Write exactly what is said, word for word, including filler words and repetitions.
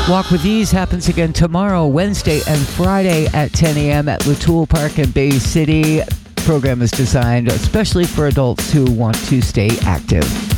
Walk with Ease happens again tomorrow, Wednesday, and Friday at ten a.m. at Latoul Park in Bay City. The program is designed especially for adults who want to stay active.